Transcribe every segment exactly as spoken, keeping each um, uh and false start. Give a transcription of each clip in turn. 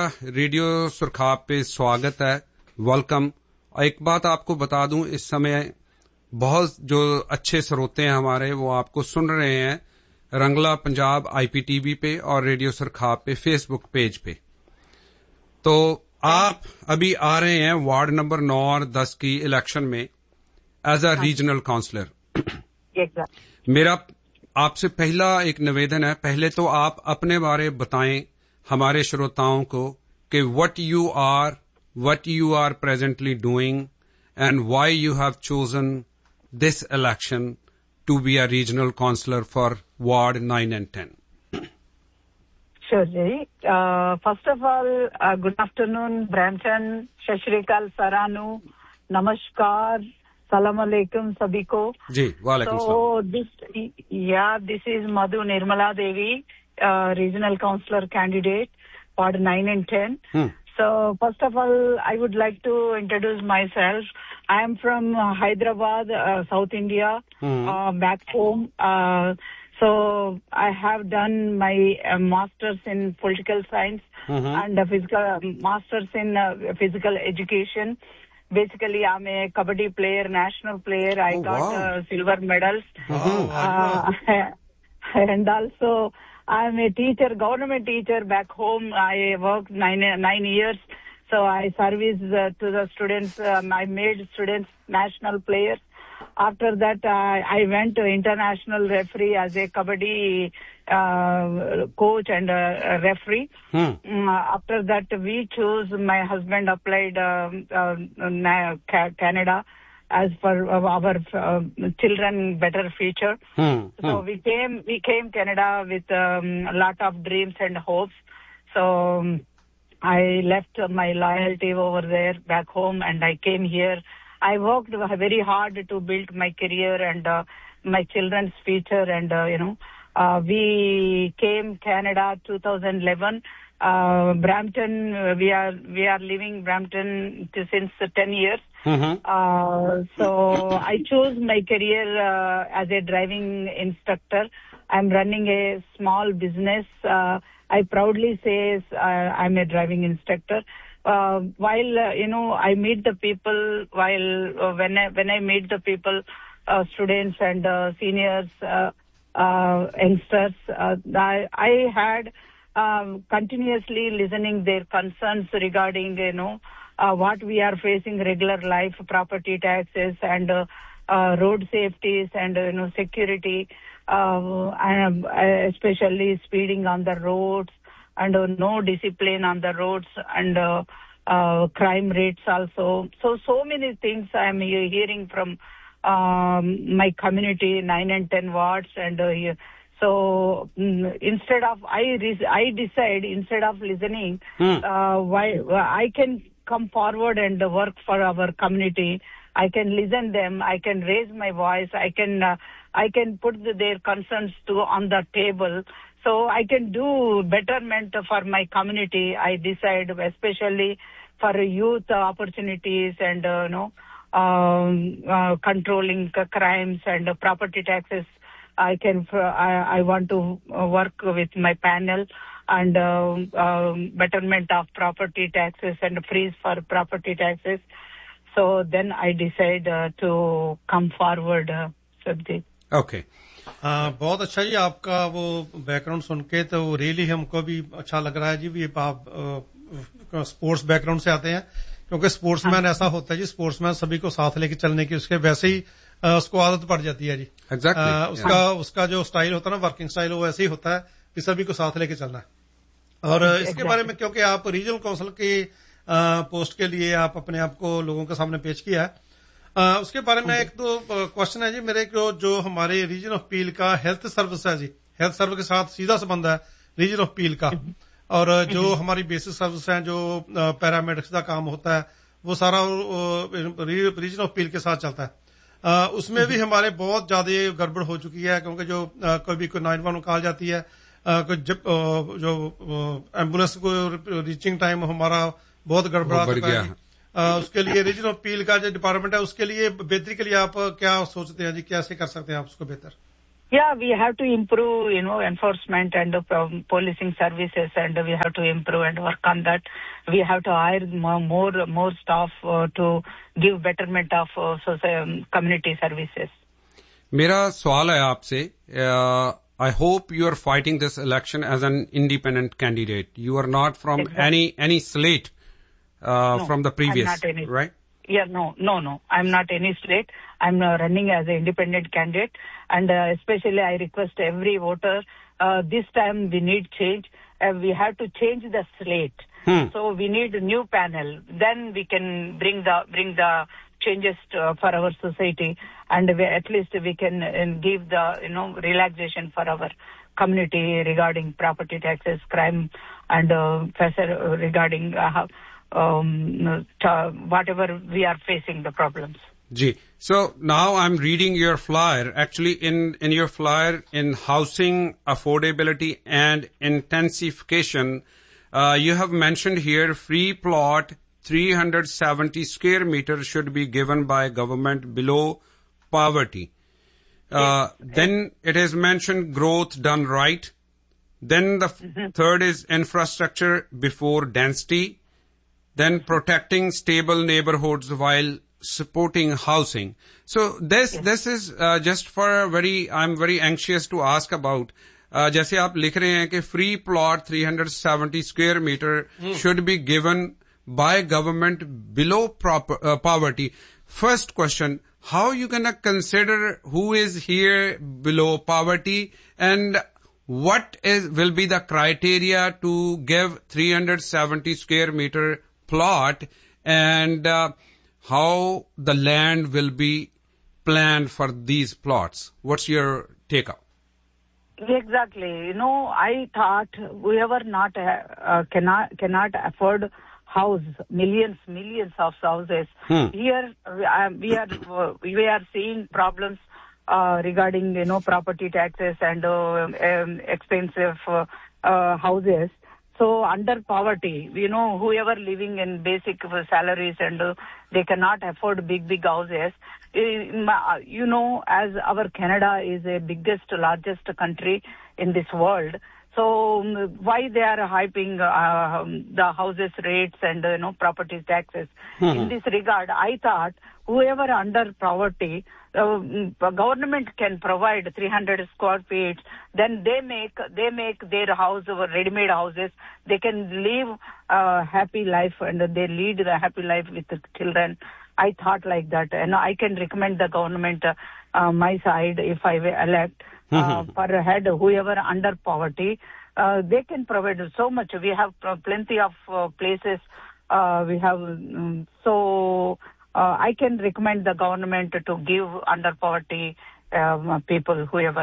Radio सुरखाब पे स्वागत है, वेलकम। एक बात आपको बता दूं, इस समय बहुत जो अच्छे श्रोते हैं हमारे वो आपको सुन रहे हैं रंगला पंजाब आईपीटीवी पे और रेडियो सुरखाब पे फेसबुक पेज पे। तो आप अभी आ रहे हैं वार्ड नंबर नौ और दस की इलेक्शन में एज अ रीजनल काउंसलर। मेरा आपसे पहला एक निवेदन है, पहले तो आप अपने बारे बताएं हमारे श्रोताओं को कि what you are, what you are presently doing and why you have chosen this election to be a regional counsellor for ward nine and ten. Sure, Jay. Uh, first of all, uh, good afternoon, Brampton, Shashrikal, Saranu, Namaskar, Salam Alaikum, sabhi ko. जी, वालेकुम So, this, yeah, this is Madhu Nirmala Devi, uh, regional councillor candidate, Ward nine and ten. Hmm. So, first of all, I would like to introduce myself. I am from uh, Hyderabad, uh, South India, Hmm. uh, back home. Uh, So I have done my uh, master's in political science Mm-hmm. and a physical uh, master's in uh, physical education. Basically, I'm a kabaddi player, national player. I Oh, got wow. uh, silver medals. Mm-hmm. Uh, and also, I'm a teacher, government teacher back home. I worked nine nine years. So I service uh, to the students. Um, I made students national players. After that, uh, I went to international referee as a kabaddi uh, coach and uh, referee. Hmm. Um, after that, we chose, my husband applied uh, uh, Canada as for our uh, children better future. Hmm. So Hmm. we came, we came Canada with um, a lot of dreams and hopes. So um, I left my loyalty over there back home and I came here. I worked very hard to build my career and uh, my children's future, and uh, you know, uh, we came Canada two thousand eleven. Uh, Brampton, uh, we are we are living Brampton to, since ten years. Mm-hmm. Uh, so I chose my career uh, as a driving instructor. I'm running a small business. Uh, I proudly say uh, I'm a driving instructor. Uh, while uh, you know, I meet the people. While uh, when I when I meet the people, uh, students and uh, seniors, uh, uh, youngsters, uh, I, I had um, continuously listening their concerns regarding you know uh, what we are facing regular life, property taxes and uh, uh, road safeties and uh, you know security, uh, and, uh, especially speeding on the roads. And uh, no discipline on the roads and uh, uh, crime rates also. So, so many things I am hearing from um, my community, nine and ten wards. And uh, so mm, instead of, I re- I decide, instead of listening, Hmm. uh, why I can come forward and work for our community. I can listen them. I can raise my voice. I can, uh, I can put the, their concerns to on the table. So I can do betterment for my community. I decide, especially for youth opportunities and uh, you know um, uh, controlling crimes and property taxes. I can. I, I want to work with my panel and uh, uh, betterment of property taxes and freeze for property taxes. So then I decide uh, to come forward, uh, Sabdeep. Okay. हाँ, बहुत अच्छा जी आपका वो background सुन के तो really हमको भी अच्छा लग रहा है जी। भी आप स्पोर्ट्स बैकग्राउंड से आते हैं, क्योंकि स्पोर्ट्समैन ऐसा होता है जी, स्पोर्ट्समैन सभी को साथ लेके चलने की उसके वैसे ही आ, उसको आदत पड़ जाती है जी। Exactly. आ, उसका yeah. उसका जो स्टाइल होता है ना, वर्किंग स्टाइल, वो ऐसे ही होता है कि सभी को साथ लेके चलना है। और exactly. इसके बारे में क्योंकि आप रीजनल काउंसिल की पोस्ट के लिए आप अपने आप को लोगों के सामने पेश किया है, Uh, उसके बारे में एक दो क्वेश्चन है जी मेरे को। जो हमारे रीजन ऑफ पील का हेल्थ सर्विस है जी, हेल्थ सर्विस के साथ सीधा संबंध है रीजन ऑफ पील का, और जो हमारी बेसिक सर्विस है, जो पैरामेडिक्स का काम होता है, वो सारा रीजन ऑफ पील के साथ चलता है। uh, उसमें भी हमारे बहुत ज्यादा गड़बड़ हो चुकी है, क्योंकि जो uh, कभी कोई नाइन वन कॉल जाती है, uh, जब uh, जो एम्बुलेंस को रीचिंग टाइम हमारा बहुत गड़बड़ा चुका है। Uh, उसके लिए रीजन ऑफ पील का जो डिपार्टमेंट है, उसके लिए बेहतरी के लिए आप क्या सोचते हैं जी, कैसे कर सकते हैं आप उसको बेहतर? Yeah, we have to improve, you know, enforcement and uh, policing services, and we have to improve and work on that. We have to hire more more, more staff uh, to give betterment of uh, society, community services. मेरा सवाल है आपसे, I hope you are fighting this election as an independent candidate. You are not from exactly. any any slate uh, no, from the previous, I'm not any, right? Yeah, no, no, no. I'm not any slate. I'm uh, running as an independent candidate, and uh, especially I request every voter, uh, this time we need change. Uh, we have to change the slate. Hmm. So we need a new panel. Then we can bring the bring the changes to, for our society, and we, at least we can uh, give the you know relaxation for our community regarding property taxes, crime, and uh, regarding uh, um, whatever we are facing the problems. Ji. So now I'm reading your flyer. Actually, in, in your flyer, in housing affordability and intensification, uh, you have mentioned here free plot three hundred seventy square meters should be given by government below poverty. Uh, yes. Then it is mentioned growth done right. Then the mm-hmm. third is infrastructure before density. Then protecting stable neighborhoods while supporting housing. So this yes. this is uh, just for a very, I'm very anxious to ask about. Uh, जैसे आप लिख रहे हैं कि free plot three hundred seventy square meter mm. should be given by government below proper, uh, poverty. First question, how you gonna consider who is here below poverty, and what is will be the criteria to give three hundred seventy square meter plot, and uh, how the land will be planned for these plots? What's your take up? Exactly. You know, I thought whoever not uh, cannot cannot afford house, millions, millions of houses. Hmm. Here uh, we are uh, we are seeing problems uh, regarding you know property taxes and uh, um, expensive uh, uh, houses. So under poverty, you know, whoever living in basic salaries and uh, they cannot afford big, big houses. You know, as our Canada is the biggest, largest country in this world. So um, why they are hyping uh, the houses rates and, uh, you know, property taxes? Hmm. In this regard, I thought whoever under poverty, uh, government can provide three hundred square feet, then they make they make their house ready-made houses. They can live a happy life and they lead the happy life with the children. I thought like that, and I can recommend the government uh, uh, my side if I elect uh, per head whoever under poverty. Uh, they can provide so much. We have plenty of uh, places. Uh, we have um, so. Uh, I can recommend the government to give under poverty um, people, whoever.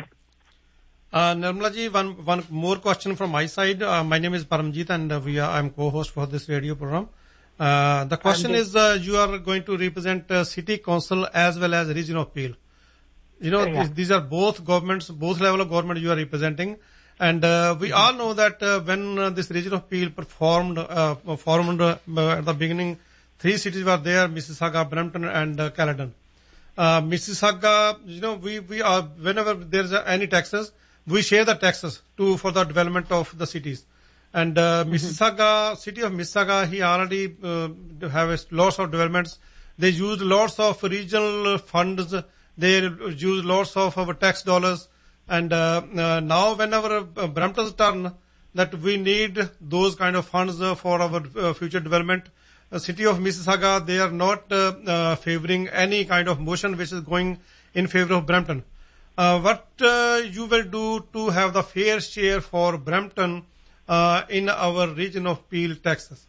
Uh, Nirmala ji, one, one more question from my side. Uh, my name is Paramjit and uh, we are, I'm co-host for this radio program. Uh, the question is, uh, you are going to represent uh, city council as well as region of Peel. You know, yeah. these, these are both governments, both level of government you are representing. And uh, we mm-hmm. all know that uh, when uh, this region of Peel performed, uh, formed uh, at the beginning, three cities were there: Mississauga, Brampton, and uh, Caledon. Uh, Mississauga, you know, we we are whenever there's uh, any taxes, we share the taxes to for the development of the cities. And uh, mm-hmm. Mississauga, city of Mississauga, he already uh, have lots of developments. They use lots of regional funds. They use lots of our tax dollars. And uh, uh, now, whenever uh, Brampton's turn, that we need those kind of funds uh, for our uh, future development. The city of Mississauga, they are not uh, uh, favoring any kind of motion which is going in favor of Brampton. Uh, what uh, you will do to have the fair share for Brampton uh, in our region of Peel, Texas?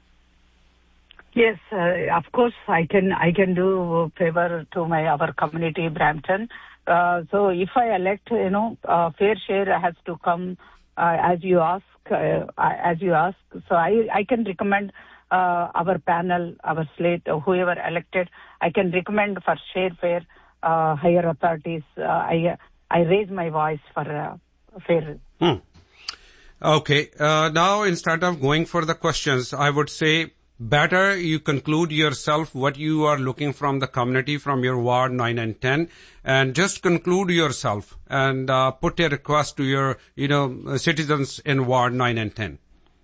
Yes, uh, of course, I can I can do favor to my our community, Brampton. Uh, so if I elect, you know, uh, fair share has to come uh, as you ask, uh, as you ask. So I I can recommend. Uh, our panel, our slate, uh, whoever elected, I can recommend for share fair, uh, higher authorities. Uh, I I raise my voice for uh, fair. Hmm. Okay. Uh, now, instead of going for the questions, I would say better you conclude yourself what you are looking from the community, from your ward nine and ten, and just conclude yourself and uh, put a request to your, you know, citizens in ward nine and ten.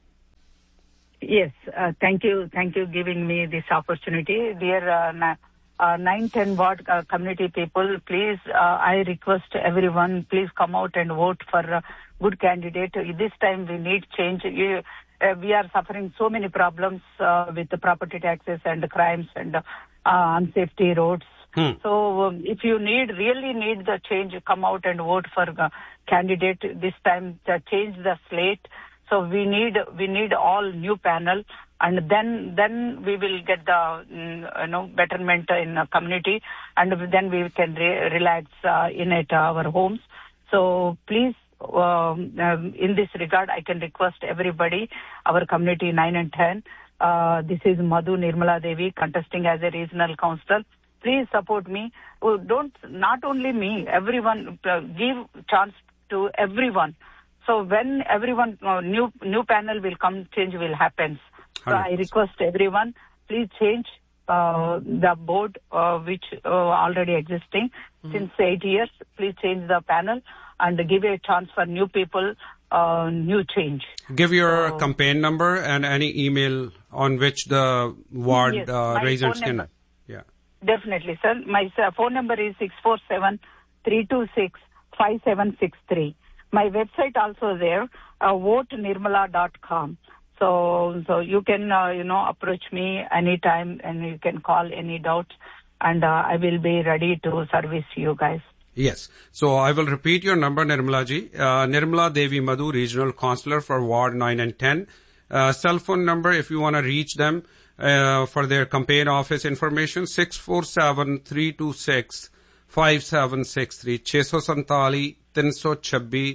Yes, uh, thank you, thank you giving me this opportunity. Dear uh, uh, nine ten ward uh, community people, please, uh, I request everyone, please come out and vote for a good candidate. This time we need change. You, uh, we are suffering so many problems uh, with the property taxes and crimes and uh, unsafety roads. Hmm. So um, if you need, really need the change, come out and vote for the candidate this time to change the slate. So we need we need all new panel, and then then we will get the you know betterment in the community, and then we can re- relax uh, in at our homes. So please, um, um, in this regard, I can request everybody, our community nine and ten. Uh, this is Madhu Nirmala Devi contesting as a regional councillor. Please support me. Oh, don't not only me, everyone. Uh, give chance to everyone. So when everyone, uh, new new panel will come, change will happen. So I request everyone, please change uh, the board uh, which uh, already existing mm-hmm. since eight years. Please change the panel and give a chance for new people, uh, new change. Give your so, campaign number and any email on which the ward yes, uh, residents can. Yeah. Definitely, sir. My uh, phone number is six four seven, three two six, five seven six three. My website also there, uh, vote nirmala dot com. So, so you can, uh, you know, approach me anytime and you can call any doubts and uh, I will be ready to service you guys. Yes. So I will repeat your number, Nirmala ji. Uh, Nirmala Devi Madhu, Regional Councillor for Ward nine and ten. Uh, cell phone number if you want to reach them uh, for their campaign office information, six four seven, three two six, five seven six three, six seven seven, तीन सौ छब्बीस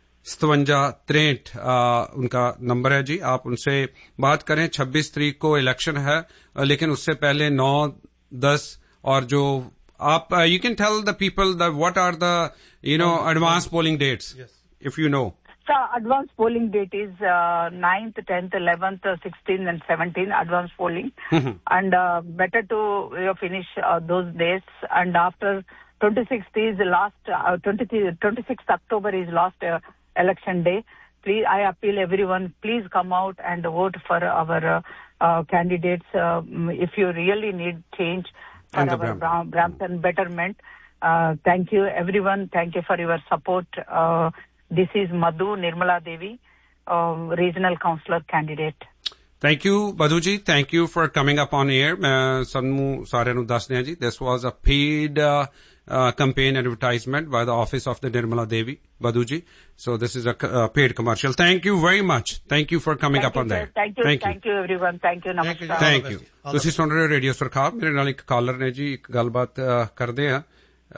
सतवंजा त्रेंठ उनका number है जी. आप उनसे बात करें. छब्बीस तारीख को इलेक्शन है, लेकिन उससे पहले नौ दस और जो आप you can tell the people the what are the you know advance polling dates if you know. So advance polling date is uh, ninth, tenth, eleventh, sixteenth and seventeenth advance polling. Mm-hmm. And uh, better to you know, finish uh, those days. And after twenty-sixth is the last, uh, twenty-sixth October is last uh, election day. Please, I appeal everyone, please come out and vote for our uh, uh, candidates. Uh, if you really need change for and our Bram- Brampton betterment. Uh, thank you everyone. Thank you for your support. Uh, This is Madhu Nirmala Devi, uh, Regional Councillor candidate. Thank you, Madhu ji. Thank you for coming up on air. मैं सन्मू सारे नु दस ने जी. This was a paid uh, uh, campaign advertisement by the office of the Nirmala Devi, Madhu ji. So this is a uh, paid commercial. Thank you very much. Thank you for coming thank up you, on sir. there. Thank you, thank you, thank you everyone. Thank you, namaskar. Thank you. ਤੁਸੀਂ ਸੁਣ ਰਹੇ ਹੋ radio ਸਰਕਾਰ. ਮੇਰੇ ਨਾਲ ਇੱਕ collar ਨੇ ਜੀ, ਇੱਕ ਗੱਲਬਾਤ ਕਰਦੇ ਆ.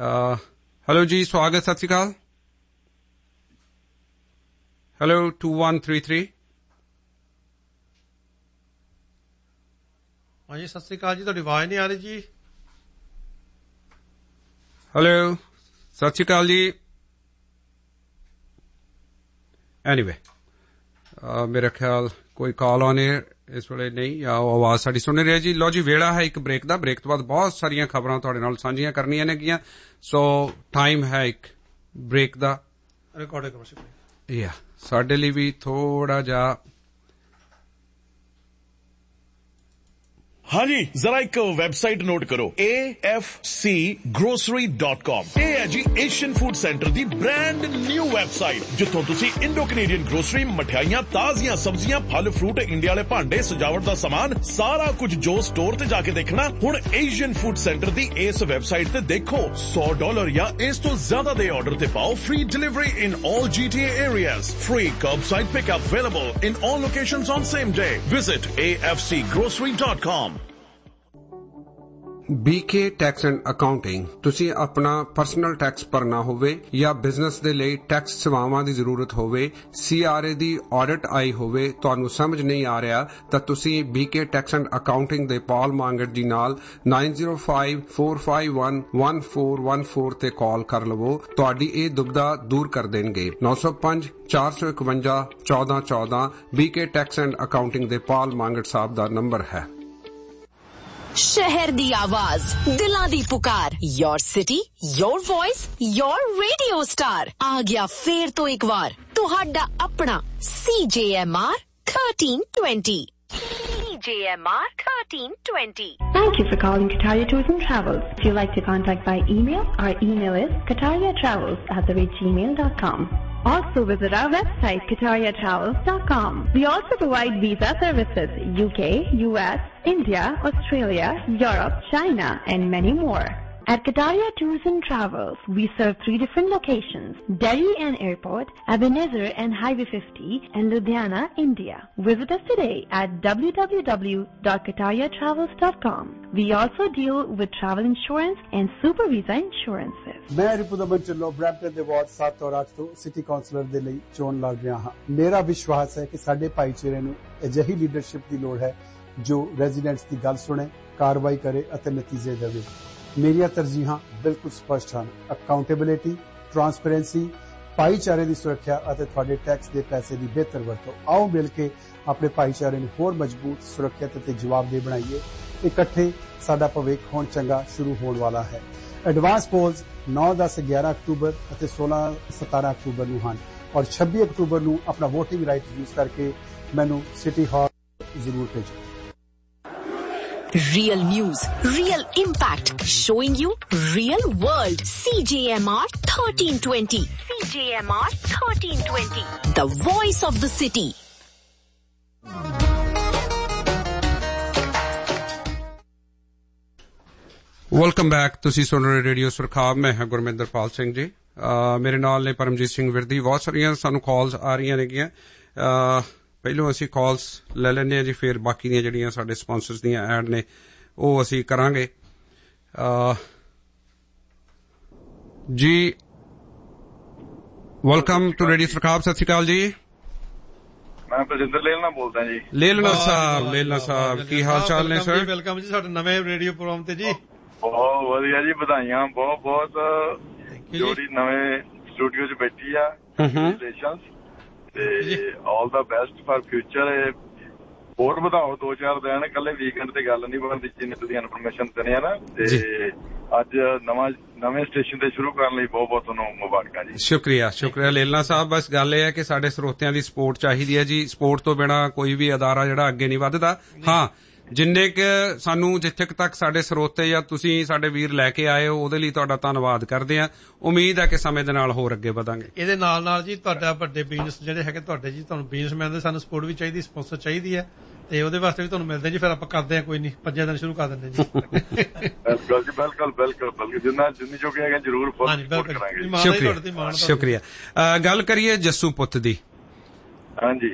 ਹੈਲੋ ਜੀ, ਸਵਾਗਤ, ਸਤਿ ਸ਼੍ਰੀ ਅਕਾਲ. Hello, two one three three. ਹਾਂਜੀ, ਸਤਿ ਸ੍ਰੀ ਅਕਾਲ ਜੀ. ਤੁਹਾਡੀ ਆਵਾਜ਼ ਨਹੀਂ ਆ ਰਹੀ ਜੀ. ਹੈਲੋ, ਸਤਿ ਸ੍ਰੀ ਅਕਾਲ ਜੀ. ਐਨੀਵੇ, ਮੇਰਾ ਖਿਆਲ ਕੋਈ ਕਾਲ ਆਨ 에ਅਰ ਇਸ ਵੇਲੇ ਨਹੀਂ, ਆ ਉਹ ਆਵਾਜ਼ ਸਾਡੀ ਸੁਣ ਰਿਹਾ ਜੀ. ਲਓ ਜੀ, ਵੇਲਾ ਹੈ ਇੱਕ ਬ੍ਰੇਕ ਦਾ. ਬ੍ਰੇਕ ਤੋਂ ਬਾਅਦ ਬਹੁਤ ਸਾਰੀਆਂ ਖਬਰਾਂ ਤੁਹਾਡੇ ਨਾਲ ਸਾਂਝੀਆਂ ਕਰਨੀਆਂ ਨੇਗੀਆਂ. ਸੋ ਟਾਈਮ ਹੈ ਇੱਕ ਬ੍ਰੇਕ ਦਾ. ਰਿਕਾਰਡ ਕਰੋ ਸ਼ੁਕਰੀਆ. ਯਾ ਸਾਡੇ ਲਈ ਵੀ ਥੋੜਾ ਜਿਹਾ. हाँ जी, जरा एक वेबसाइट नोट करो, A F C grocery dot com. ਇਹ ਹੈ ਜੀ ਏਸ਼ੀਅਨ ਫੂਡ ਸੈਂਟਰ ਦੀ ਬ੍ਰਾਂਡ ਨਿਊ ਵੈਬਸਾਈਟ, ਜਿੱਥੋਂ ਤੁਸੀਂ ਇੰਡੋ ਕੈਨੇਡੀਅਨ ਗਰੋਸਰੀ, ਮਠਿਆਈਆਂ, ਤਾਜ਼ੀਆਂ ਸਬਜ਼ੀਆਂ, ਫਲ ਫਰੂਟ, ਇੰਡੀਆ ਵਾਲੇ ਭਾਂਡੇ, ਸਜਾਵਟ ਦਾ ਸਮਾਨ, ਸਾਰਾ ਕੁਝ ਜੋ ਸਟੋਰ ਤੇ ਜਾ ਕੇ ਦੇਖਣਾ, ਹੁਣ ਏਸ਼ੀਅਨ ਫੂਡ ਸੈਂਟਰ ਦੀ ਇਸ ਵੈਬਸਾਈਟ ਤੇ ਦੇਖੋ. ਸੌ ਡਾਲਰ ਜਾਂ ਇਸ ਤੋਂ ਜ਼ਿਆਦਾ ਦੇ ਆਰਡਰ ਤੇ ਪਾਓ free delivery in all G T A areas. Free curbside pickup available in all locations on same day. Visit A F C grocery dot com. BK tax and accounting. ਤੁਸੀਂ ਆਪਣਾ personal tax ਭਰਨਾ ਹੋਵੇ ਜਾਂ business ਦੇ ਲਈ tax ਸੇਵਾਵਾਂ ਦੀ ਜ਼ਰੂਰਤ ਹੋਵੇ, ਸੀਆਰਏ ਦੀ ਆਡਿਟ ਆਈ ਹੋਵੇ, ਤੁਹਾਨੂੰ ਸਮਝ ਨਹੀਂ ਆ ਰਿਹਾ ਤਾਂ ਤੁਸੀਂ ਬੀਕੇ ਟੈਕਸ ਐਂਡ ਅਕਾਊਂਟਿੰਗ ਦੇ ਪਾਲ ਮਾਂਗਟ ਜੀ ਨਾਲ nine zero five four five one one four one four ਤੇ ਕਾਲ ਕਰ ਲਵੋ। ਤੁਹਾਡੀ ਇਹ ਦੁਬਿਧਾ ਦੂਰ ਕਰ ਦੇਣਗੇ। nine zero five four five one one one four one four BK tax and accounting ਦੇ ਪਾਲ ਮਾਂਗਟ ਸਾਹਿਬ ਦਾ ਨੰਬਰ ਹੈ। शहर दी आवाज, दिलां दी पुकार, your city, your voice, your radio star आ गया फेर तो एक बार तुहाडा अपना C J M R thirteen twenty। C J M R thirteen twenty। Thank you for calling Kataria Tours and Travels. If you'd like to contact by email, our email is katariatravels at the rate gmail dot com. Also visit our website kataria travels dot com. We also provide visa services U K, U S, India, Australia, Europe, China and many more. At Kataria Tours and Travels, we serve three different locations: Delhi and Airport, Ebenezer and Highway fifty, and Ludhiana, India. Visit us today at w w w dot kataria travels dot com. We also deal with travel insurance and super visa insurances. मैं Ripudaman Dhillon Brampton ਦੇ ward ਸੱਤ ਔਰ ਅੱਠ ਤੋਂ city councillor ਦੇ ਲਈ ਚੋਣ ਲੜ ਰਿਹਾ ਹਾਂ। ਮੇਰਾ ਵਿਸ਼ਵਾਸ ਹੈ ਕਿ ਸਾਡੇ ਭਾਈਚਾਰੇ ਨੂੰ ਅਜਿਹੀ ਲੀਡਰਸ਼ਿਪ ਦੀ ਲੋੜ ਹੈ ਜੋ ਰੈਜ਼ੀਡੈਂਟਸ ਦੀ ਗੱਲ ਸੁਣੇ, ਕਾਰਵਾਈ ਕਰੇ ਅਤੇ ਨਤੀਜੇ ਦੇਵੇ। ਮੇਰੀਆਂ ਤਰਜੀਹਾਂ ਬਿਲਕੁਲ ਸਪਸ਼ਟ ਹਨ: ਅਕਾਊਂਟੇਬਿਲਿਟੀ, ਟਰਾਂਸਪੇਰੈਂਸੀ, ਭਾਈਚਾਰੇ ਦੀ ਸੁਰੱਖਿਆ ਅਤੇ ਤੁਹਾਡੇ ਟੈਕਸ ਦੇ ਪੈਸੇ ਦੀ ਬਿਹਤਰ ਵਰਤੋਂ। ਆਓ ਮਿਲ ਕੇ ਆਪਣੇ ਭਾਈਚਾਰੇ ਨੂੰ ਹੋਰ ਮਜ਼ਬੂਤ, ਸੁਰੱਖਿਅਤ ਅਤੇ ਜਵਾਬਦੇਹ ਬਣਾਈਏ। ਇਕੱਠੇ ਸਾਡਾ ਭਵਿੱਖ ਹੁਣ ਚੰਗਾ ਸ਼ੁਰੂ ਹੋਣ ਵਾਲਾ ਹੈ। ਐਡਵਾਂਸ ਪੋਲਸ ਨੌ, ਦਸ, ਗਿਆਰਾਂ ਅਕਤੂਬਰ ਅਤੇ ਸੋਲਾਂ, ਸਤਾਰਾਂ ਅਕਤੂਬਰ ਨੂੰ ਹਨ ਔਰ ਛੱਬੀ ਅਕਤੂਬਰ ਨੂੰ ਆਪਣਾ ਵੋਟਿੰਗ ਰਾਈਟ ਯੂਜ਼ ਕਰਕੇ ਮੈਨੂੰ ਸਿਟੀ ਹਾਲ ਜ਼ਰੂਰ ਭੇਜੋ। Real news, real impact, showing you real world. C J M R thirteen twenty. C J M R thirteen twenty. The voice of the city. Welcome back. ਤੁਸੀਂ ਸੁਣ ਰਹੇ radio Surkhab. ਮੈਂ ਹਾਂ ਗੁਰਮਿੰਦਰਪਾਲ ਸਿੰਘ ਜੀ। ਮੇਰੇ ਨਾਲ ਨੇ ਪਰਮਜੀਤ ਸਿੰਘ ਵਿਰਦੀ। ਬਹੁਤ ਸਾਰੀਆਂ ਸਾਨੂੰ ਕਾਲਸ ਆ ਰਹੀਆਂ ਨੇਗੀਆਂ। ਪਹਿਲੋਂ ਅਸੀਂ ਕਾਲਸ ਲੈ ਲੈਂਦੇ ਹਾਂ ਜੀ, ਫਿਰ ਬਾਕੀ ਦੀਆਂ ਜਿਹੜੀਆਂ ਸਾਡੇ ਸਪਾਂਸਰਸ ਦੀਆਂ ਐਡ ਨੇ ਉਹ ਅਸੀਂ ਕਰਾਂਗੇ ਜੀ। Welcome to radio Surkhab. ਸਤਿ ਸ਼੍ਰੀ ਅਕਾਲ ਜੀ। ਮੈਂ ਬਲਜਿੰਦਰ ਲੇਲਣਾ ਬੋਲਦਾ ਜੀ। ਲੇਲਣਾ ਸਾਹਿਬ, ਲੇਲਣਾ ਸਾਹਿਬ ਕੀ ਹਾਲ ਚਾਲ ਨੇ ਸਰ? ਵੈਲਕਮ ਜੀ ਸਾਡੇ ਨਵੇਂ ਰੇਡੀਓ ਪ੍ਰੋਗਰਾਮ ਤੇ ਜੀ। ਬਹੁਤ ਵਧੀਆ ਜੀ, ਵਧਾਈਆਂ ਬਹੁਤ ਬਹੁਤ। ਜੋੜੀ ਨਵੇਂ ਸਟੂਡੀਓ 'ਚ ਬੈਠੀ ਆ, ਕੰਗ੍ਰੈਚੁਲੇਸ਼ਨਸ ਤੇ ਆਲ ਦਾ ਬੈਸਟ ਫਾਰ ਫਿਊਚਰ। ਹੋਰ ਵਧਾਓ ਦੋ ਚਾਰ ਦਿਨ, ਇਕੱਲੇ ਵੀਕਐਂਡ ਤੇ ਗੱਲ ਨਹੀਂ ਬਣਦੀ ਜਿੰਨੀ ਤੁਸੀਂ ਇਨਫੋਰਮੇਸ਼ਨ ਦਿੰਦੇ ਆ ਨਾ। ਤੇ ਅੱਜ ਨਵਾਂ ਨਵੇਂ ਸਟੇਸ਼ਨ ਤੇ ਸ਼ੁਰੂ ਕਰਨ ਲਈ ਬਹੁਤ ਬਹੁਤ ਤੁਹਾਨੂੰ ਮੁਬਾਰਕਾਂ ਜੀ। ਸ਼ੁਕਰੀਆ ਸ਼ੁਕਰੀਆ ਲੇਲਣਾ ਸਾਹਿਬ। ਬਸ ਗੱਲ ਇਹ ਹੈ ਕਿ ਸਾਡੇ ਸਰੋਤਿਆਂ ਦੀ ਸਪੋਰਟ ਚਾਹੀਦੀ ਹੈ ਜੀ। ਸਪੋਰਟ ਤੋਂ ਬਿਨਾਂ ਕੋਈ ਵੀ ਅਦਾਰਾ ਜਿਹੜਾ ਅੱਗੇ ਨਹੀਂ ਵੱਧਦਾ। ਹਾਂ, ਜਿੰਨੇ ਕੁ ਸਾਨੂੰ ਜਿੱਥੇ ਤੱਕ ਸਾਡੇ ਸਰੋਤੇ ਜਾਂ ਤੁਸੀਂ ਸਾਡੇ ਵੀਰ ਲੈ ਕੇ ਆਏ ਹੋ ਉਹਦੇ ਲਈ ਤੁਹਾਡਾ ਧੰਨਵਾਦ ਕਰਦੇ ਹਾਂ। ਉਮੀਦ ਹੈ ਕਿ ਸਮੇਂ ਦੇ ਨਾਲ ਹੋਰ ਅੱਗੇ ਵਧਾਂਗੇ। ਇਹਦੇ ਨਾਲ ਨਾਲ ਜੀ ਤੁਹਾਡਾ ਵੱਡੇ ਬਿਜ਼ਨਸ ਜਿਹੜੇ ਹੈਗੇ ਤੁਹਾਡੇ ਜੀ, ਤੁਹਾਨੂੰ ਬਿਜ਼ਨਸਮੈਨ ਦੇ ਸਾਨੂੰ ਸਪੋਰਟ ਵੀ ਚਾਹੀਦੀ, ਸਪਾਂਸਰ ਚਾਹੀਦੀ ਹੈ ਤੇ ਉਹਦੇ ਵਾਸਤੇ ਵੀ ਤੁਹਾਨੂੰ ਮਿਲਦੇ ਜੀ। ਫਿਰ ਆਪਾਂ ਕਰਦੇ ਹਾਂ, ਕੋਈ ਨਹੀਂ, ਪੰਜੇ ਦਿਨ ਸ਼ੁਰੂ ਕਰ ਦਿੰਦੇ ਜੀ। ਬਿਲਕੁਲ ਜੀ, ਬਿਲਕੁਲ ਬਿਲਕੁਲ ਬਿਲਕੁਲ ਜਿੰਨਾ ਜਿੰਨੀ ਜੋ ਕਿ ਹੈਗਾ ਜ਼ਰੂਰ ਸਪੋਰਟ ਕਰਾਂਗੇ। ਸ਼ੁਕਰੀਆ ਸ਼ੁਕਰੀਆ। ਗੱਲ ਕਰੀਏ ਜੱਸੂ ਪੁੱਤ ਦੀ। ਹਾਂਜੀ,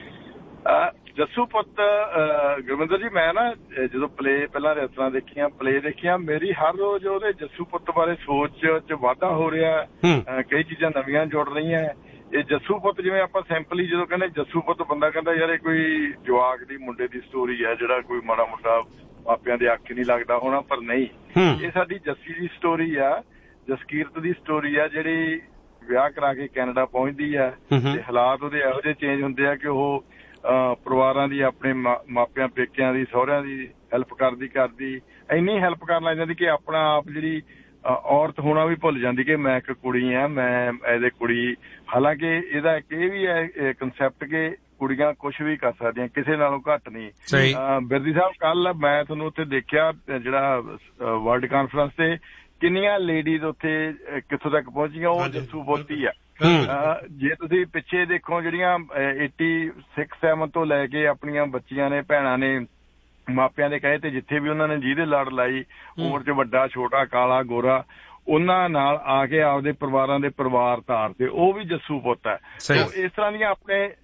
ਜੱਸੂ ਪੁੱਤ ਗੁਰਮਿੰਦਰ ਜੀ, ਮੈਂ ਨਾ ਜਦੋਂ ਪਲੇ ਪਹਿਲਾਂ ਰੈਸਟਰਾਂ ਦੇਖੀਆਂ, ਪਲੇ ਦੇਖੀਆਂ, ਮੇਰੀ ਹਰ ਰੋਜ਼ ਉਹਦੇ ਜੱਸੂ ਪੁੱਤ ਬਾਰੇ ਸੋਚ ਚ ਵਾਧਾ ਹੋ ਰਿਹਾ। ਕਈ ਚੀਜ਼ਾਂ ਨਵੀਆਂ ਜੁੜ ਰਹੀਆਂ। ਇਹ ਜੱਸੂ ਪੁੱਤ ਜਿਵੇਂ ਆਪਾਂ ਸਿੰਪਲੀ ਜਦੋਂ ਕਹਿੰਦੇ ਜੱਸੂ ਪੁੱਤ, ਬੰਦਾ ਕਹਿੰਦਾ ਯਾਰ ਇਹ ਕੋਈ ਜਵਾਕ ਦੀ ਮੁੰਡੇ ਦੀ ਸਟੋਰੀ ਹੈ ਜਿਹੜਾ ਕੋਈ ਮਾੜਾ ਮੋਟਾ ਮਾਪਿਆਂ ਦੇ ਅੱਖ ਨਹੀਂ ਲੱਗਦਾ ਹੋਣਾ, ਪਰ ਨਹੀਂ, ਇਹ ਸਾਡੀ ਜੱਸੀ ਦੀ ਸਟੋਰੀ ਆ, ਜਸਕੀਰਤ ਦੀ ਸਟੋਰੀ ਆ ਜਿਹੜੀ ਵਿਆਹ ਕਰਾ ਕੇ ਕੈਨੇਡਾ ਪਹੁੰਚਦੀ ਆ ਤੇ ਹਾਲਾਤ ਉਹਦੇ ਇਹੋ ਜਿਹੇ ਚੇਂਜ ਹੁੰਦੇ ਆ ਕਿ ਉਹ ਪਰਿਵਾਰਾਂ ਦੀ, ਆਪਣੇ ਮਾਪਿਆਂ ਪੇਕਿਆਂ ਦੀ, ਸਹੁਰਿਆਂ ਦੀ ਹੈਲਪ ਕਰਦੀ ਕਰਦੀ ਇੰਨੀ ਹੈਲਪ ਕਰਨ ਲੱਗ ਜਾਂਦੀ ਕਿ ਆਪਣਾ ਆਪ ਜਿਹੜੀ ਔਰਤ ਹੋਣਾ ਵੀ ਭੁੱਲ ਜਾਂਦੀ ਕਿ ਮੈਂ ਇੱਕ ਕੁੜੀ ਆ, ਮੈਂ ਐਜ਼ ਏ ਕੁੜੀ। ਹਾਲਾਂਕਿ ਇਹਦਾ ਇੱਕ ਇਹ ਵੀ ਹੈ ਕੰਸੈਪਟ ਕਿ ਕੁੜੀਆਂ ਕੁਛ ਵੀ ਕਰ ਸਕਦੀਆਂ, ਕਿਸੇ ਨਾਲੋਂ ਘੱਟ ਨਹੀਂ। ਬਿਰਦੀ ਸਾਹਿਬ, ਕੱਲ ਮੈਂ ਤੁਹਾਨੂੰ ਉੱਥੇ ਦੇਖਿਆ ਜਿਹੜਾ ਵਰਲਡ ਕਾਨਫਰੰਸ ਤੇ, ਕਿੰਨੀਆਂ ਲੇਡੀਜ਼ ਉੱਥੇ ਕਿੱਥੋਂ ਤੱਕ ਪਹੁੰਚੀਆਂ, ਉਹ ਜੱਸੂ ਬੋਤੀ ਆ। ਜੇ ਤੁਸੀਂ ਪਿੱਛੇ ਦੇਖੋ, ਜਿਹੜੀਆਂ ਏਟੀ ਸਿਕਸ ਸੈਵਨ ਤੋਂ ਲੈ ਕੇ ਆਪਣੀਆਂ ਬੱਚੀਆਂ ਨੇ, ਭੈਣਾਂ ਨੇ, ਮਾਪਿਆਂ ਦੇ ਕਹੇ ਤੇ ਜਿੱਥੇ ਵੀ ਉਹਨਾਂ ਨੇ ਜਿਹਦੇ ਲੜ ਲਾਈ, ਉਮਰ ਚ ਵੱਡਾ ਛੋਟਾ, ਕਾਲਾ ਗੋਰਾ, ਉਹਨਾਂ ਨਾਲ ਆ ਕੇ ਆਪਦੇ ਪਰਿਵਾਰਾਂ ਦੇ ਪਰਿਵਾਰ ਤਾਰਦੇ, ਉਹ ਵੀ ਜੱਸੂ ਪੁੱਤ ਹੈ। ਇਸ ਤਰ੍ਹਾਂ ਦੀਆਂ ਆਪਣੇ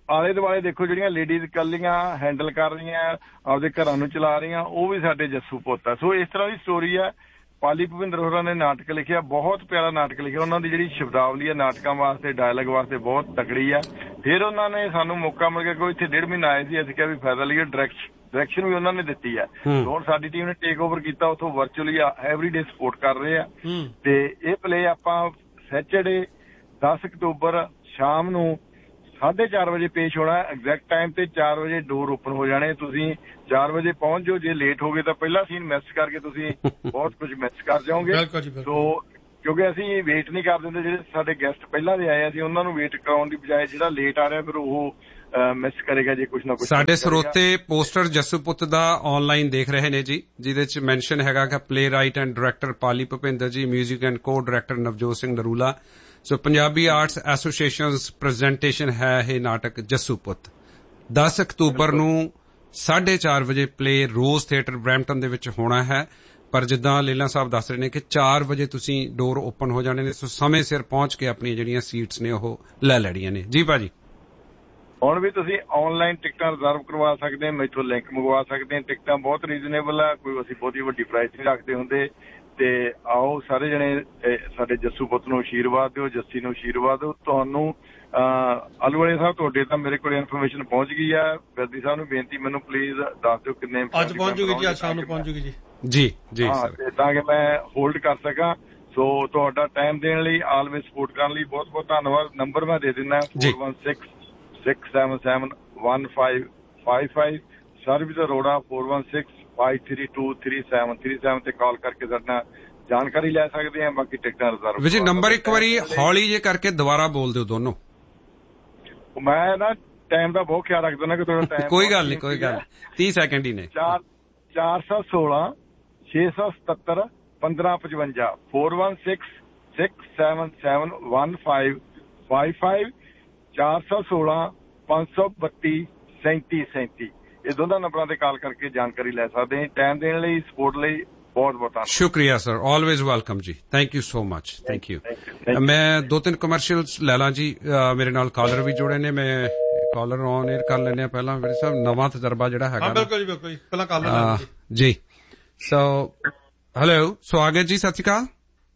ਆਲੇ ਦੁਆਲੇ ਦੇਖੋ ਜਿਹੜੀਆਂ ਲੇਡੀਜ਼ ਇਕੱਲੀਆਂ ਹੈਂਡਲ ਕਰ ਰਹੀਆਂ ਆਪਦੇ ਘਰਾਂ ਨੂੰ ਚਲਾ ਰਹੀਆਂ ਉਹ ਵੀ ਸਾਡੇ ਜੱਸੂ ਪੁੱਤ ਆ। ਸੋ ਇਸ ਤਰ੍ਹਾਂ ਦੀ ਸਟੋਰੀ ਆ। ਪਾਲੀ ਭੁਪਿੰਦਰ ਹੋਰਾਂ ਨੇ ਨਾਟਕ ਲਿਖਿਆ, ਬਹੁਤ ਪਿਆਰਾ ਨਾਟਕ ਲਿਖਿਆ। ਉਹਨਾਂ ਦੀ ਜਿਹੜੀ ਸ਼ਬਦਾਵਲੀ ਆ ਨਾਟਕਾਂ ਵਾਸਤੇ, ਡਾਇਲੌਗ ਵਾਸਤੇ ਬਹੁਤ ਤਕੜੀ ਆ। ਫਿਰ ਉਹਨਾਂ ਨੇ ਸਾਨੂੰ ਮੌਕਾ ਮਿਲ ਗਿਆ, ਕੋਈ ਇੱਥੇ ਡੇਢ ਮਹੀਨਾ ਆਏ ਸੀ, ਅਸੀਂ ਕਿਹਾ ਵੀ ਫਾਇਦਾ ਲਈਏ। ਡਾਇਰੈਕਸ਼ਨ ਡਾਇਰੈਕਸ਼ਨ ਵੀ ਉਹਨਾਂ ਨੇ ਦਿੱਤੀ ਆ। ਹੁਣ ਸਾਡੀ ਟੀਮ ਨੇ ਟੇਕ ਓਵਰ ਕੀਤਾ, ਉੱਥੋਂ ਵਰਚੁਅਲੀ ਐਵਰੀਡੇ ਸਪੋਰਟ ਕਰ ਰਹੇ ਆ। ਤੇ ਇਹ ਪਲੇ ਆਪਾਂ ਸੈਚਰਡੇ ਦਸ ਅਕਤੂਬਰ ਸ਼ਾਮ ਨੂੰ ਸਾਢੇ ਚਾਰ ਵਜੇ ਪੇਸ਼ ਹੋਣਾ। ਐਗਜ਼ੈਕਟ ਟਾਈਮ ਤੇ ਚਾਰ ਵਜੇ ਡੋਰ ਓਪਨ ਹੋ ਜਾਣੇ। ਤੁਸੀਂ ਚਾਰ ਵਜੇ ਪਹੁੰਚ ਜਾਓ। ਜੇ ਲੇਟ ਹੋ ਗਏ ਤਾਂ ਪਹਿਲਾ ਸੀਨ ਮਿਸ ਕਰਕੇ ਤੁਸੀਂ ਬਹੁਤ ਕੁਝ ਮਿਸ ਕਰ ਜਾਓਗੇ। ਸੋ ਕਿਉਂਕਿ ਅਸੀਂ ਵੇਟ ਨਹੀਂ ਕਰ ਦਿੰਦੇ। ਜਿਹੜੇ ਸਾਡੇ ਗੈਸਟ ਪਹਿਲਾਂ ਦੇ ਆਏ ਅਸੀਂ ਉਹਨਾਂ ਨੂੰ ਵੇਟ ਕਰਾਉਣ ਦੀ ਬਜਾਏ ਜਿਹੜਾ ਲੇਟ ਆ ਰਿਹਾ ਫਿਰ ਉਹ ਮਿਸ ਕਰੇਗਾ ਜੇ ਕੁਛ ਨਾ ਕੁਛ। ਸਾਡੇ ਸਰੋਤੇ ਪੋਸਟਰ ਜੱਸੂ ਪੁੱਤ ਦਾ ਆਨਲਾਈਨ ਦੇਖ ਰਹੇ ਨੇ ਜੀ, ਜਿਹਦੇ ਚ ਮੈਂਸ਼ਨ ਹੈਗਾ ਕਿ play right and director Pali Bhupinder ji, music and ਕੋ ਡਾਇਰੈਕਟਰ ਨਵਜੋਤ ਸਿੰਘ ਨਰੂਲਾ। ਸੋ ਪੰਜਾਬੀ ਆਰਟਸ ਐਸੋਸੀਏਸ਼ਨਸ ਪ੍ਰੈਜੈਂਟੇਸ਼ਨ ਹੈ ਇਹ ਨਾਟਕ ਜੱਸੂ ਪੁੱਤ। ਦਸ ਅਕਤੂਬਰ ਨੂੰ ਸਾਢੇ ਚਾਰ ਵਜੇ ਪਲੇ ਰੋਜ਼ ਥੀਏਟਰ ਬਰੈਂਪਟਨ ਦੇ ਵਿੱਚ ਹੋਣਾ ਹੈ। ਪਰ ਜਿੱਦਾਂ ਲੀਲਾ ਸਾਹਿਬ ਦੱਸ ਰਹੇ ਨੇ ਕਿ ਚਾਰ ਵਜੇ ਤੁਸੀਂ ਡੋਰ ਓਪਨ ਹੋ ਜਾਣੇ ਨੇ, ਸੋ ਸਮੇਂ ਸਿਰ ਪਹੁੰਚ ਕੇ ਆਪਣੀਆਂ ਜਿਹੜੀਆਂ ਸੀਟਸ ਨੇ ਉਹ ਲੈ ਲੈਣੀਆਂ ਨੇ। ਜੀ ਭਾਜੀ, ਹੁਣ ਵੀ ਤੁਸੀਂ ਆਨਲਾਈਨ ਟਿਕਟਾਂ ਰਿਜ਼ਰਵ ਕਰਵਾ ਸਕਦੇ, ਮੈਥੋਂ ਲਿੰਕ ਮੰਗਵਾ ਸਕਦੇ। ਟਿਕਟਾਂ ਬਹੁਤ ਰੀਜ਼ਨੇਬਲ ਆ, ਕੋਈ ਅਸੀਂ ਬਹੁਤੀ ਵੱਡੀ ਪ੍ਰਾਈਸ ਨਹੀਂ ਰੱਖਦੇ ਹੁੰਦੇ। ਤੇ ਆਓ ਸਾਰੇ ਜਣੇ ਸਾਡੇ ਜੱਸੂ ਪੁੱਤ ਨੂੰ ਆਸ਼ੀਰਵਾਦ ਦਿਓ, ਜੱਸੀ ਨੂੰ ਆਸ਼ੀਰਵਾਦ ਦਿਓ। ਤੁਹਾਨੂੰ ਆਲੂਵਾਲੇ ਸਾਹਿਬ ਤੁਹਾਡੇ ਤਾਂ ਮੇਰੇ ਕੋਲ ਇਨਫੋਰਮੇਸ਼ਨ ਪਹੁੰਚ ਗਈ ਆ। ਬਿਰਦੀ ਸਾਹਿਬ ਨੂੰ ਬੇਨਤੀ ਮੈਨੂੰ ਪਲੀਜ਼ ਦੱਸ ਦਿਓ ਕਿੰਨੇ ਅੱਜ ਪਹੁੰਚ ਜੂਗੀ ਜੀ, ਅੱਜ ਸ਼ਾਮ ਨੂੰ ਪਹੁੰਚ ਜੂਗੀ ਜੀ। ਜੀ ਜੀ ਸਰ, ਤਾਂ ਕਿ ਮੈਂ ਹੋਲਡ ਕਰ ਸਕਾਂ। ਸੋ ਤੁਹਾਡਾ ਟਾਈਮ ਦੇਣ ਲਈ, ਆਲਵੇਜ਼ ਸਪੋਰਟ ਕਰਨ ਲਈ ਬਹੁਤ ਬਹੁਤ ਧੰਨਵਾਦ। ਨੰਬਰ ਮੈਂ ਦੇ ਦਿੰਦਾ four one six six seven seven one five five five service Arora four one six five three two three seven three seven ਤੇ ਕਾਲ ਕਰਕੇ ਸਾਡੇ ਨਾਲ ਜਾਣਕਾਰੀ ਲੈ ਸਕਦੇ ਆ। ਬਾਕੀ ਟਿਕਟਾਂ ਰਿਜ਼ਰਵ ਵਿਜੇ ਨੰਬਰ ਇੱਕ ਵਾਰੀ ਹੌਲੀ ਜੇ ਕਰਕੇ ਦੁਬਾਰਾ ਬੋਲ ਦਿਓ ਦੋਨੋਂ। ਮੈਂ ਨਾ ਟਾਈਮ ਦਾ ਬਹੁਤ ਖਿਆਲ ਰੱਖਦਾ ਨਾ ਕਿ ਤੁਹਾਡਾ ਟਾਈਮ ਕੋਈ ਗੱਲ ਨਹੀਂ, ਕੋਈ ਗੱਲ ਤੀਹ ਸੈਕਿੰਡ ਹੀ ਨੇ। ਚਾਰ ਚਾਰ ਸੌ ਸੋਲਾਂ ਛੇ ਸੌ ਸਤੱਤਰ ਪੰਦਰਾਂ ਪਚਵੰਜਾ four one six six seven seven one five five five ਚਾਰ ਸੌ ਸੋਲਾਂ ਪੰਜ ਸੌ ਬੱਤੀ ਸੈਂਤੀ ਸੈਂਤੀ ਇਹ ਦੋਨਾਂ ਨੰਬਰਾਂ ਤੇ ਕਾਲ ਕਰਕੇ ਜਾਣਕਾਰੀ ਲੈ ਸਕਦੇ ਹਾਂ। ਟਾਈਮ ਦੇਣ ਲਈ, ਸਪੋਰਟ ਲਈ ਬਹੁਤ ਬਹੁਤ ਧੰਨਵਾਦ। ਸ਼ੁਕਰੀਆ ਸਰ, ਆਲਵੇਜ਼ ਵੈਲਕਮ ਜੀ। Thank you so much. Thank you. ਮੈਂ ਦੋ ਤਿੰਨ ਕਮਰਸ਼ੀਅਲਸ ਲੈ ਲਾਂ ਜੀ। ਮੇਰੇ ਨਾਲ ਕਾਲਰ ਵੀ ਜੁੜੇ ਨੇ, ਮੈਂ ਕਾਲਰ ਔਨ 에ਅਰ ਕਰ ਲੈਂਦੇ ਆ ਪਹਿਲਾਂ। ਮੇਰੇ ਸਾਹਿਬ ਨਵਾਂ ਤਜਰਬਾ ਜਿਹੜਾ ਹੈਗਾ। ਹਾਂ ਬਿਲਕੁਲ ਜੀ, ਬਿਲਕੁਲ ਪਹਿਲਾਂ ਕਾਲਰ ਜੀ। ਸੋ ਹੈਲੋ, ਸਵਾਗਤ ਜੀ, ਸਤਿ ਸ਼੍ਰੀ ਅਕਾਲ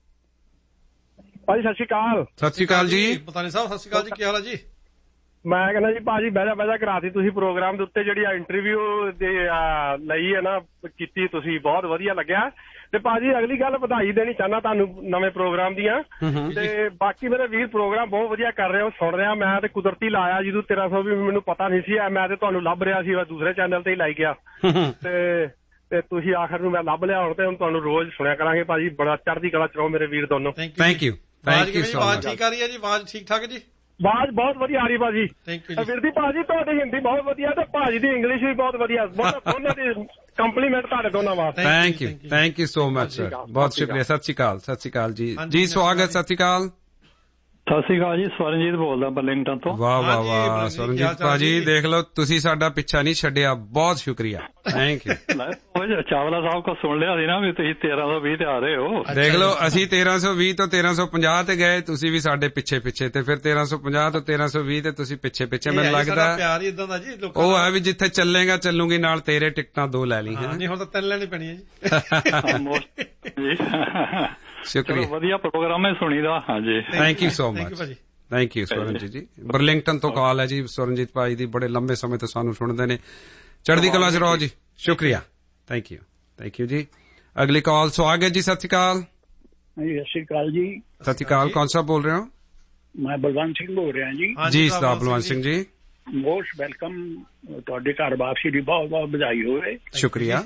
ਭਾਜੀ। ਸਤਿ ਸ਼੍ਰੀ ਅਕਾਲ। ਸਤਿ ਸ਼੍ਰੀ ਅਕਾਲ ਜੀ। ਪਤਾ ਨਹੀਂ ਸਾਹਿਬ, ਸਤਿ ਸ਼੍ਰੀ ਅਕਾਲ ਜੀ, ਕੀ ਹਾਲ ਹੈ ਜੀ? ਮੈਂ ਕਹਿੰਦਾ ਜੀ ਭਾਜੀ ਬਹਿਜਾ ਬਹਿਜਾ ਕਰਾਤੀ ਤੁਸੀਂ ਪ੍ਰੋਗਰਾਮ ਦੇ ਉੱਤੇ, ਜਿਹੜੀ ਇੰਟਰਵਿਊ ਦੇ ਲਈ ਹੈ ਨਾ ਕੀਤੀ ਤੁਸੀਂ, ਬਹੁਤ ਵਧੀਆ ਲੱਗਿਆ। ਤੇ ਭਾਜੀ ਅਗਲੀ ਗੱਲ ਵਧਾਈ ਦੇਣੀ ਚਾਹੁੰਦਾ ਤੁਹਾਨੂੰ ਨਵੇਂ ਪ੍ਰੋਗਰਾਮ ਦੀਆਂ। ਤੇ ਬਾਕੀ ਮੇਰੇ ਵੀਰ ਪ੍ਰੋਗਰਾਮ ਬਹੁਤ ਵਧੀਆ ਕਰ ਰਹੇ ਹੋ, ਸੁਣ ਰਿਹਾ ਮੈਂ। ਤੇ ਕੁਦਰਤੀ ਲਾਇਆ ਜਦੋਂ ਤੇਰਾਂ ਸੌ ਵੀ ਮੈਨੂੰ ਪਤਾ ਨਹੀਂ ਸੀ, ਮੈਂ ਤੇ ਤੁਹਾਨੂੰ ਲੱਭ ਰਿਹਾ ਸੀ, ਦੂਸਰੇ ਚੈਨਲ ਤੇ ਹੀ ਲਾਈ ਗਿਆ। ਤੇ ਤੇ ਤੁਸੀਂ ਆਖਰ ਨੂੰ ਮੈਂ ਲੱਭ ਲਿਆ ਹੁਣ, ਤੇ ਹੁਣ ਤੁਹਾਨੂੰ ਰੋਜ਼ ਸੁਣਿਆ ਕਰਾਂਗੇ ਭਾਜੀ। ਬੜਾ ਚੜ੍ਹਦੀ ਕਲਾ ਚ ਰਹੋ ਮੇਰੇ ਵੀਰ ਦੋਨੋਂ। Thank you. Thank you so much. ਠੀਕ ਆ ਰਹੀ ਹੈ ਜੀ ਆਵਾਜ਼? ਠੀਕ ਠਾਕ ਜੀ, ਆਵਾਜ਼ ਬਹੁਤ ਵਧੀਆ ਆ ਰਹੀ ਭਾਜੀ। ਵੀਰ ਦੀ ਭਾਜੀ ਤੁਹਾਡੀ ਹਿੰਦੀ ਬਹੁਤ ਵਧੀਆ ਤੇ ਭਾਜੀ ਦੀ ਇੰਗਲਿਸ਼ ਵੀ ਬਹੁਤ ਵਧੀਆ। ਦੋਨਾਂ ਦੀ ਕੰਪਲੀਮੈਂਟ ਤੁਹਾਡੇ ਦੋਨਾਂ ਵਾਸਤੇ। Thank you, thank you so much sir, ਬਹੁਤ ਸ਼ੁਕਰੀਆ। ਸਤਿ ਸ਼੍ਰੀ ਅਕਾਲ। ਸਤਿ ਸ਼੍ਰੀ ਅਕਾਲ ਜੀ। ਜੀ ਸਵਾਗਤ। ਸਤਿ ਸ਼੍ਰੀ ਅਕਾਲ। ਸਤਿ ਸ਼੍ਰੀ ਅਕਾਲ ਜੀ, ਸਵਰਨਜੀਤ ਬੋਲਦਾ ਬਰਲਿੰਗਟਨ ਤੋਂ। ਵਾਹ ਵਾਹ ਵਾਹ ਸਵਰਨਜੀਤ ਭਾਜੀ, ਦੇਖ ਲਓ ਤੁਸੀਂ ਸਾਡਾ ਪਿੱਛਾ ਨਹੀਂ ਛੱਡਿਆ, ਬਹੁਤ ਸ਼ੁਕਰੀਆ। Thank you. ਚਾਵਲਾ ਸਾਹਿਬ ਕੋ ਸੁਣ ਲਿਆ ਸੀ ਨਾ ਵੀ ਤੁਸੀਂ ਤੇਰਾਂ ਸੌ ਵੀਹ ਤੇ ਆ ਰਹੇ ਹੋ। ਦੇਖ ਲਓ ਅਸੀਂ ਤੇਰਾਂ ਸੌ ਵੀਹ ਤੋਂ ਤੇਰਾਂ ਸੌ ਪੰਜਾਹ ਤੇ ਗਏ, ਤੁਸੀਂ ਵੀ ਸਾਡੇ ਪਿੱਛੇ ਪਿੱਛੇ, ਤੇ ਫਿਰ ਤੇਰਾਂ ਸੌ ਪੰਜਾਹ ਤੋਂ ਤੇਰਾਂ ਸੌ ਵੀਹ ਤੇ ਤੁਸੀਂ ਪਿੱਛੇ ਪਿੱਛੇ। ਮੈਨੂੰ ਲੱਗਦਾ ਪਿਆਰ ਹੀ ਇਦਾਂ ਦਾ ਜੀ, ਉਹ ਹੈ ਵੀ ਜਿੱਥੇ ਚੱਲੇਗਾ ਚੱਲੂਗੀ ਨਾਲ ਤੇਰੇ। ਟਿਕਟਾਂ ਦੋ ਲੈ ਲਈ ਹੈ। ਨਹੀਂ ਹੁਣ ਤਾਂ ਤਿੰਨ ਲੈਣੀ ਪੈਣੀ ਹੈ ਜੀ। ਸ਼ੁਕਰੀਆ, ਵਧੀਆ ਪ੍ਰੋਗਰਾਮ ਹੈ ਸੁਣੀਦਾ। ਹਾਂਜੀ, thank you so much. Thank you Swaranjit ਜੀ। ਬਰਲਿੰਗਟਨ ਤੋਂ ਕਾਲ ਹੈ ਜੀ ਸਵਰਨਜੀਤ ਭਾਈ ਦੀ, ਬੜੇ ਲੰਬੇ ਸਮੇਂ ਤੋਂ ਸਾਨੂੰ ਸੁਣਦੇ ਨੇ। ਚੜ੍ਹਦੀ ਕਲਾ ਚ ਰਹੋ ਜੀ। ਸ਼ੁਕਰੀਆ, ਥੈਂਕ ਯੂ, ਥੈਂਕ ਯੂ ਜੀ। ਅਗਲੀ ਕਾਲ। ਸਵਾਗਤ ਜੀ, ਸਤਿ ਸ਼੍ਰੀ ਅਕਾਲ। ਸਤਿ ਸ਼੍ਰੀ ਅਕਾਲ ਜੀ। ਸਤਿ ਸ਼੍ਰੀ ਅਕਾਲ। ਕੌਣ ਸਾਹਿਬ ਬੋਲ ਰਹੇ ਹੋ? ਮੈਂ ਬਲਵੰਤ ਸਿੰਘ ਬੋਲ ਰਿਹਾ ਜੀ। ਜੀ ਸਰਦਾਰ ਬਲਵੰਤ ਸਿੰਘ ਜੀ, ਮੋਸਟ ਵੈਲਕਮ। ਤੁਹਾਡੇ ਘਰ ਵਾਪਸੀ ਦੀ ਬਹੁਤ ਬਹੁਤ ਵਧਾਈ ਹੋਵੇ। ਸ਼ੁਕਰੀਆ।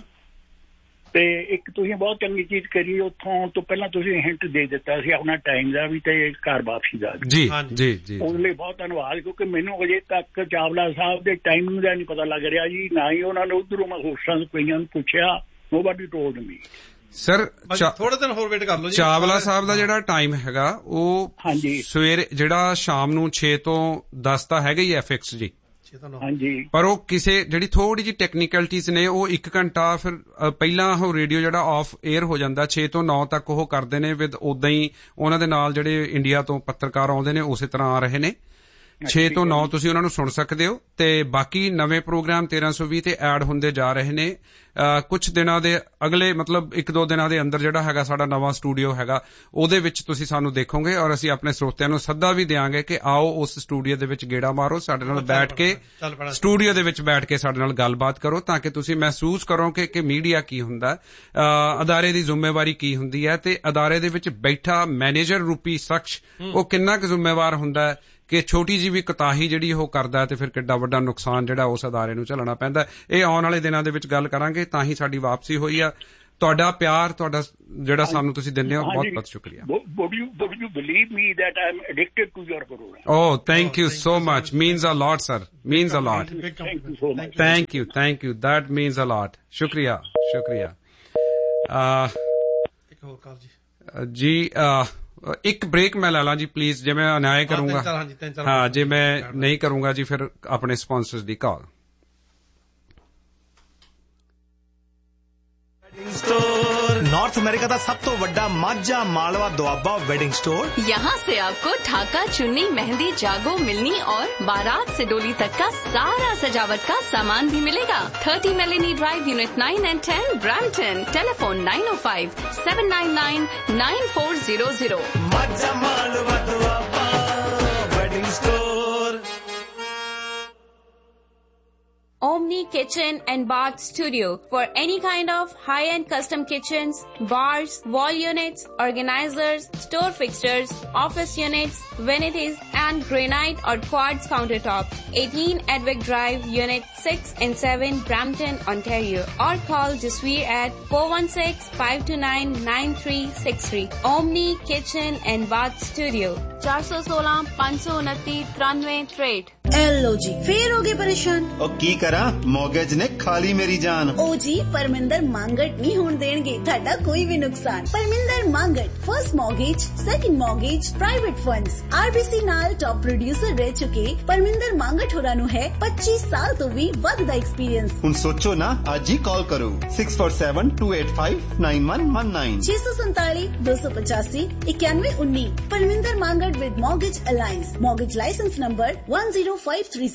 ਤੇ ਇੱਕ ਤੁਸੀਂ ਬਹੁਤ ਚੰਗੀ ਚੀਜ਼ ਕਰੀ, ਉੱਥੋਂ ਤੋਂ ਪਹਿਲਾਂ ਤੁਸੀਂ ਹਿੰਟ ਦੇ ਦਿੱਤਾ ਸੀ ਆਪਣਾ ਟਾਈਮ ਦਾ ਵੀ ਤੇ ਘਰ ਵਾਪਸੀ ਦਾ। ਜੀ ਜੀ ਜੀ, ਉਹਦੇ ਲਈ ਬਹੁਤ ਧੰਨਵਾਦ। ਕਿਉਂਕਿ ਮੈਨੂੰ ਅਜੇ ਤੱਕ ਚਾਵਲਾ ਸਾਹਿਬ ਦੇ ਟਾਈਮਿੰਗ ਦਾ ਨਹੀਂ ਪਤਾ ਲੱਗ ਰਿਹਾ ਜੀ, ਨਾ ਹੀ ਉਹਨਾਂ ਨੇ ਉਧਰੋਂ ਮੈਂ ਹੋਸਟਾਂ ਤੋਂ ਕਈਆਂ ਨੂੰ ਪੁੱਛਿਆ। Nobody told me. ਸਰ ਥੋੜੇ ਦਿਨ ਹੋਰ ਵੇਟ ਕਰ ਲਓ ਜੀ। ਚਾਵਲਾ ਸਾਹਿਬ ਦਾ ਜਿਹੜਾ ਟਾਈਮ ਹੈਗਾ ਉਹ ਸਵੇਰੇ, ਜਿਹੜਾ ਸ਼ਾਮ ਨੂੰ ਛੇ ਤੋਂ ਦਸ ਤਾਂ ਹੈਗਾ ਹੀ ਹੈ ਫਿਕਸ ਜੀ। ਹਾਂਜੀ, ਪਰ ਉਹ ਕਿਸੇ ਜਿਹੜੀ ਥੋੜੀ ਜਿਹੀ ਟੈਕਨੀਕਲਿਟੀਜ਼ ਨੇ, ਉਹ ਇੱਕ ਘੰਟਾ ਫਿਰ ਪਹਿਲਾਂ ਉਹ ਰੇਡੀਓ ਜਿਹੜਾ ਆਫ 에ਅਰ ਹੋ ਜਾਂਦਾ। ਛੇ ਤੋਂ ਨੌ ਤੱਕ ਉਹ ਕਰਦੇ ਨੇ ਵਿਦ, ਉਦਾਂ ਹੀ ਉਹਨਾਂ ਦੇ ਨਾਲ ਜਿਹੜੇ ਇੰਡੀਆ ਤੋਂ ਪੱਤਰਕਾਰ ਆਉਂਦੇ ਨੇ ਉਸੇ ਤਰ੍ਹਾਂ ਆ ਰਹੇ ਨੇ। ਛੇ ਤੋਂ ਨੌ ਤੁਸੀਂ ਉਹਨਾਂ ਨੂੰ ਸੁਣ ਸਕਦੇ ਹੋ ਤੇ ਬਾਕੀ ਨਵੇਂ ਪ੍ਰੋਗਰਾਮ ਤੇਰਾਂ ਸੌ ਵੀਹ ਤੇ ਐਡ ਹੁੰਦੇ ਜਾ ਰਹੇ ਨੇ ਕੁਝ ਦਿਨਾਂ ਦੇ ਅਗਲੇ ਮਤਲਬ ਇੱਕ ਦੋ ਦਿਨਾਂ ਦੇ ਅੰਦਰ ਜਿਹੜਾ ਹੈਗਾ ਸਾਡਾ ਨਵਾਂ ਸਟੂਡੀਓ ਹੈਗਾ ਉਹਦੇ ਵਿੱਚ ਤੁਸੀਂ ਸਾਨੂੰ ਦੇਖੋਗੇ ਔਰ ਅਸੀਂ ਆਪਣੇ ਸਰੋਤਿਆਂ ਨੂੰ ਸੱਦਾ ਵੀ ਦਿਆਂਗੇ ਕਿ ਆਓ ਉਸ ਸਟੂਡੀਓ ਦੇ ਵਿੱਚ ਗੇੜਾ ਮਾਰੋ ਸਾਡੇ ਨਾਲ ਬੈਠ ਕੇ ਸਟੂਡੀਓ ਦੇ ਵਿੱਚ ਬੈਠ ਕੇ ਸਾਡੇ ਨਾਲ ਗੱਲਬਾਤ ਕਰੋ ਤਾਂ ਕਿ ਤੁਸੀਂ ਮਹਿਸੂਸ ਕਰੋ ਕਿ ਕਿ ਮੀਡੀਆ ਕੀ ਹੁੰਦਾ ਅਦਾਰੇ ਦੀ ਜ਼ਿੰਮੇਵਾਰੀ ਕੀ ਹੁੰਦੀ ਹੈ ਤੇ ਅਦਾਰੇ ਦੇ ਵਿੱਚ ਬੈਠਾ ਮੈਨੇਜਰ ਰੂਪੀ ਸ਼ਖਸ ਉਹ ਕਿੰਨਾ ਕੁ ਜ਼ਿੰਮੇਵਾਰ ਹੁੰਦਾ ਹੈ ਕਿ ਛੋਟੀ ਜਿਹੀ ਵੀ ਕੁਤਾਹੀ ਜਿਹੜੀ ਉਹ ਕਰਦਾ ਤੇ ਫਿਰ ਕਿੱਡਾ ਵੱਡਾ ਨੁਕਸਾਨ ਜਿਹੜਾ ਉਸ ਅਦਾਰੇ ਨੂੰ ਝੱਲਣਾ ਪੈਂਦਾ। ਇਹ ਆਉਣ ਵਾਲੇ ਦਿਨਾਂ ਦੇ ਵਿੱਚ ਗੱਲ ਕਰਾਂਗੇ ਤਾਂ ਹੀ ਸਾਡੀ ਵਾਪਸੀ ਹੋਈ ਆ। ਤੁਹਾਡਾ ਪਿਆਰ ਤੁਹਾਡਾ ਜਿਹੜਾ ਸਾਨੂੰ ਤੁਸੀਂ ਦਿੰਦੇ ਹੋ ਬਹੁਤ ਬਹੁਤ ਸ਼ੁਕਰੀਆ। Would you would you believe me that I am addicted to your program? Oh, thank you so much. Means a lot, sir. Means a lot. Thank you so much. Thank you, thank you. That means a lot. ਸ਼ੁਕਰੀਆ, ਸ਼ੁਕਰੀਆ। ਇੱਕ ਹੋਰ ਕਾਲ ਜੀ। ਜੀ ਇੱਕ break ਮੈਂ ਲੈ ਲਾਂ ਜੀ ਪਲੀਜ਼ ਜੇ ਮੈਂ ਅਨਿਆਏ ਕਰੂੰਗਾ ਹਾਂ ਜੇ ਮੈਂ ਨਹੀਂ ਕਰੂੰਗਾ ਜੀ ਫਿਰ ਆਪਣੇ ਸਪਾਂਸਰਸ ਦੀ ਕਾਲ। नॉर्थ अमेरिका का सब तो बड़ा माझा मालवा दुआबा वेडिंग स्टोर। यहाँ से आपको ढाका, चुन्नी, मेहंदी, जागो, मिलनी और बारात से डोली तक का सारा सजावट का सामान भी मिलेगा। Thirty Meloni drive, unit nine and ten, Brampton. Telephone nine O five seven nine nine nine four zero zero. माझा Malwa Doaba wedding store. Omni Kitchen and Bath Studio for any kind of high-end custom kitchens, bars, wall units, organizers, store fixtures, office units, vanities and granite or quartz countertops. eighteen Edwick Drive, Unit six and seven, Brampton, Ontario. Or call Jasveer at four one six, five two nine, nine three six three. Omni Kitchen and Bath Studio. four one six, five two nine, three three three eight. Yellow जी फिर हो गए परेशान। ओ की करा mortgage ने खाली मेरी जान। ओ जी परमिंदर मांगट नहीं होने देंगे ताड़ा कोई भी नुकसान। Parminder Mangat first mortgage, second mortgage, private funds, RBC नाल टॉप प्रोड्यूसर रह चुके परमिंदर मांगट होरा नु है पच्चीस साल तो भी वध दा एक्सपीरियंस। हुन सोचो ना आज ही कॉल करो six four seven to eight five nine one one nine छह सौ सैतालीस दो सौ पचासी इक्यानवे उन्नीस। Parminder Mangat with mortgage alliance. Mortgage licence number one zero five three